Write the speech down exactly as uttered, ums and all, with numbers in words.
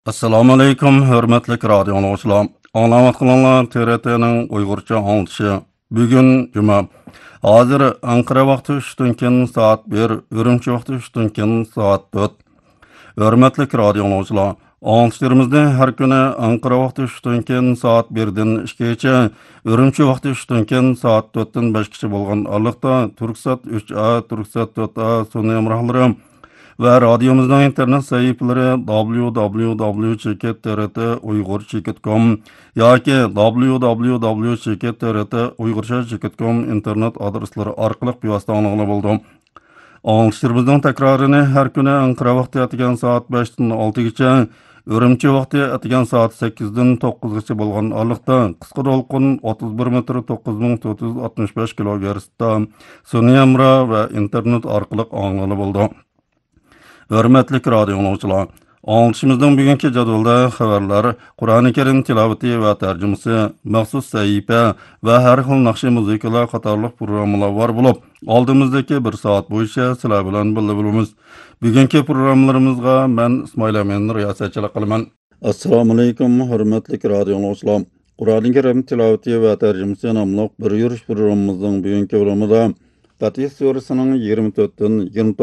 Assalomu alaykum, hurmatli radio dinləyicilər. Anlayatqanlar T R T'nin Uyg'urcha anlatışı. Bugun juma. Hozir Ankara vaqti uchdan keyin soat bir, Urumchi vaqti uchdan keyin soat to'rt. Hurmatli radio dinləyicilər, anlatışlarımızda har kuni Ankara vaqti uchdan keyin soat birdan ikkigacha, Urumchi vaqti uchdan keyin soat to'rtdan beshgacha bo'lgan araliqda Turksat uch A, Turksat to'rt A sun'iy hamrohlari ve radyomuzdan internet sayfaları w w w cheket t r t uyg'ur cheket com yoki w w w cheket t r t uyg'urcha cheket com internet adreslari orqali bevosita anglab bo'ldi. Anglashtirmizning takrarini har kuni Ankara vaqti atgan soat beshdan oltigacha, Urumchi vaqti atgan soat sakkizdan to'qqizgacha bo'lgan araliqda qisqa to'lqin o'ttiz bir metr to'qqiz ming to'rt yuz oltmish besh kilogertzda sun'iy hamro va internet orqali anglab bo'ldi. Hürmetli radio dinləyicilər, anlatışımızdan bugünkü jadvalda xəbərlər, Qur'an-ı Kerim tilaveti və tərcümesi, məxsus səhifə və hər xil naqşi muzikalar qatarlıq programmalar var bulub, aldığımızdakı bir saat boyunca sizlər bilan birlə bilimiz. Bugünkü programlarımızga mən İsmail Əmin riyasətçilik qılıman. Assalamu alaykum, hürmetli radio dinləyicilər. Qur'an-ı Kerim tilaveti və tərcümesi namlıq bir yürüş programımızın bugünkü bölümündə Fatih Surəsinin yirmi to'rtdan yirmi